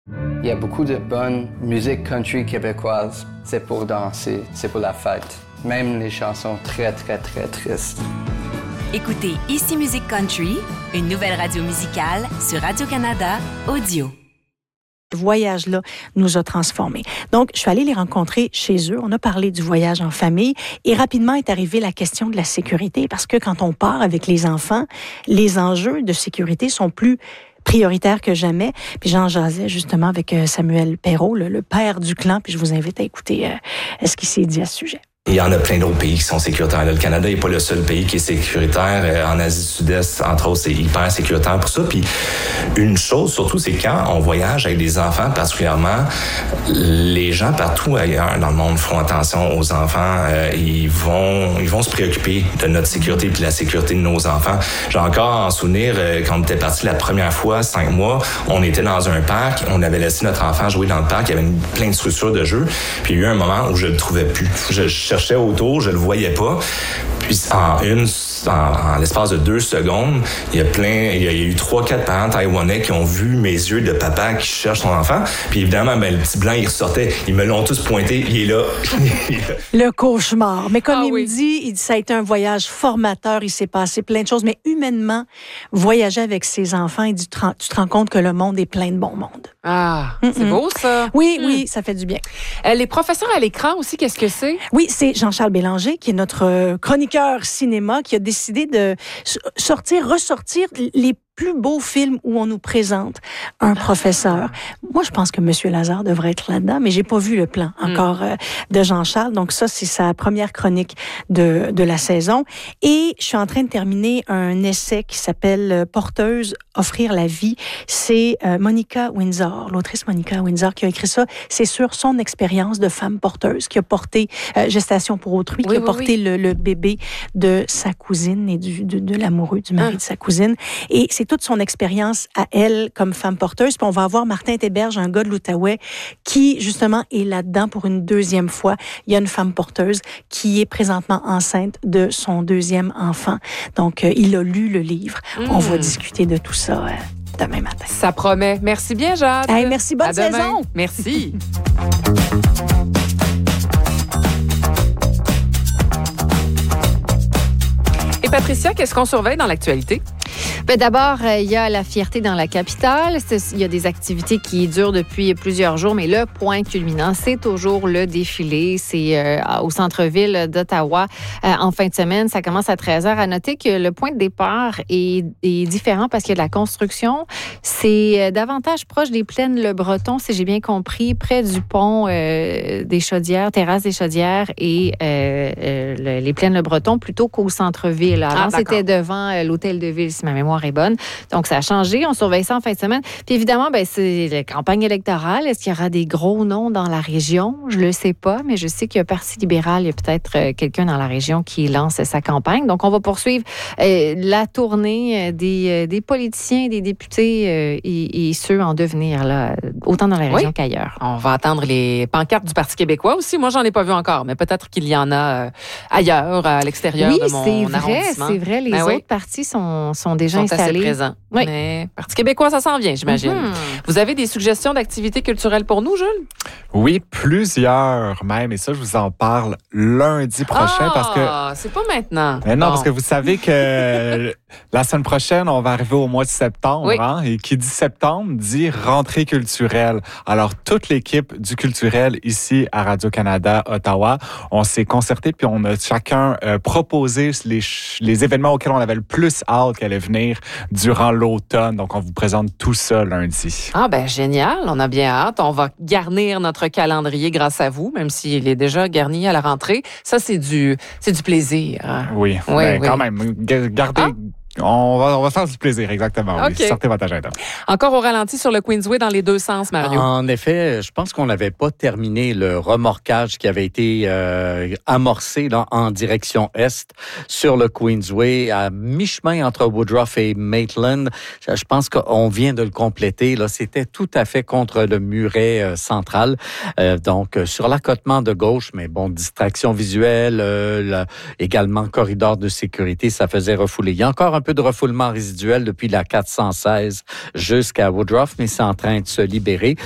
Il y a beaucoup de bonne musique country québécoise. C'est pour danser, c'est pour la fête. Même les chansons très, très, très tristes. Écoutez Ici Musique Country, une nouvelle radio musicale sur Radio-Canada Audio. Ce voyage-là nous a transformés. Donc, je suis allée les rencontrer chez eux. On a parlé du voyage en famille et rapidement est arrivée la question de la sécurité parce que quand on part avec les enfants, les enjeux de sécurité sont plus prioritaire que jamais. Puis j'en jasais justement avec Samuel Perrault, le père du clan, puis je vous invite à écouter ce qu'il s'est dit à ce sujet. Il y en a plein d'autres pays qui sont sécuritaires. Le Canada n'est pas le seul pays qui est sécuritaire. En Asie du Sud-Est, entre autres, c'est hyper sécuritaire pour ça. Puis une chose, surtout, c'est quand on voyage avec des enfants, particulièrement, les gens partout ailleurs dans le monde font attention aux enfants. Ils vont se préoccuper de notre sécurité puis de la sécurité de nos enfants. J'ai encore en souvenir, quand on était parti la première fois, 5 mois, on était dans un parc, on avait laissé notre enfant jouer dans le parc, il y avait plein de structures de jeu. Puis il y a eu un moment où je le trouvais plus. Je cherchais autour, je le voyais pas. Puis en l'espace de 2 secondes, il y a eu 3-4 parents taïwanais qui ont vu mes yeux de papa qui cherche son enfant. Puis évidemment, le petit blanc, il ressortait. Ils me l'ont tous pointé. Il est là. Le cauchemar. Mais comme me dit, ça a été un voyage formateur. Il s'est passé plein de choses. Mais humainement, voyager avec ses enfants, tu te rends compte que le monde est plein de bon monde. Ah, c'est beau ça. Oui, ça fait du bien. Les professeurs à l'écran aussi, qu'est-ce que c'est? Oui, c'est Jean-Charles Bélanger, qui est notre chroniqueur cinéma, qui a décidé de ressortir les plus beau film où on nous présente un professeur. Moi, je pense que M. Lazare devrait être là-dedans, mais j'ai pas vu le plan encore de Jean-Charles. Donc ça, c'est sa première chronique de la saison. Et je suis en train de terminer un essai qui s'appelle « Porteuse, offrir la vie ». C'est Monica Windsor, l'autrice Monica Windsor qui a écrit ça. C'est sur son expérience de femme porteuse qui a porté gestation pour autrui, qui a porté le bébé de sa cousine et de l'amoureux du mari de sa cousine. Et c'est toute son expérience à elle comme femme porteuse. Puis on va avoir Martin Théberge, un gars de l'Outaouais, qui justement est là-dedans pour une deuxième fois. Il y a une femme porteuse qui est présentement enceinte de son 2e enfant. Donc, il a lu le livre. On va discuter de tout ça demain matin. Ça promet. Merci bien, Jade. Hey, merci, bonne saison. Merci. Et Patricia, qu'est-ce qu'on surveille dans l'actualité? D'abord, il y a la fierté dans la capitale. Il y a des activités qui durent depuis plusieurs jours, mais le point culminant, c'est toujours le défilé. C'est au centre-ville d'Ottawa en fin de semaine. Ça commence à 13h. À noter que le point de départ est différent parce qu'il y a de la construction. C'est davantage proche des plaines Le Breton, si j'ai bien compris, près du pont des Chaudières, terrasse des Chaudières et les plaines Le Breton, plutôt qu'au centre-ville. Avant, c'était devant l'hôtel de ville, si ma mémoire est bonne. Donc, ça a changé. On surveille ça en fin de semaine. Puis évidemment, c'est la campagne électorale. Est-ce qu'il y aura des gros noms dans la région? Je le sais pas, mais je sais qu'il y a Parti libéral. Il y a peut-être quelqu'un dans la région qui lance sa campagne. Donc, on va poursuivre la tournée des politiciens, des députés et ceux en devenir, là, autant dans la région qu'ailleurs. On va attendre les pancartes du Parti québécois aussi. Moi, j'en ai pas vu encore, mais peut-être qu'il y en a ailleurs, à l'extérieur de mon arrondissement. Oui, c'est vrai. Les autres partis sont déjà installés. Assez présents. Oui. Mais Parti québécois, ça s'en vient, j'imagine. Vous avez des suggestions d'activités culturelles pour nous, Jules? Oui, plusieurs même. Et ça, je vous en parle lundi prochain parce que... c'est pas maintenant. Mais non, parce que vous savez que la semaine prochaine, on va arriver au mois de septembre. Hein? Et qui dit septembre dit rentrée culturelle. Alors, toute l'équipe du culturel ici à Radio-Canada, Ottawa, on s'est concerté puis on a chacun proposé les événements auxquels on avait le plus hâte qu'elle allait venir durant l'automne. Donc, on vous présente tout ça lundi. Ah ben génial, on a bien hâte. On va garnir notre calendrier grâce à vous, même s'il est déjà garni à la rentrée. Ça, c'est du plaisir. Oui, quand même. Gardez... On va faire du plaisir, exactement. Okay. Oui. Sortez votre agenda. Encore au ralenti sur le Queensway dans les deux sens, Mario. En effet, je pense qu'on n'avait pas terminé le remorquage qui avait été amorcé là, en direction est sur le Queensway, à mi-chemin entre Woodruff et Maitland. Je pense qu'on vient de le compléter. Là, c'était tout à fait contre le muret central. Donc, sur l'accotement de gauche, mais bon, distraction visuelle, également corridor de sécurité, ça faisait refouler. Il y a encore un peu de refoulement résiduel depuis la 416 jusqu'à Woodruff, mais c'est en train de se libérer.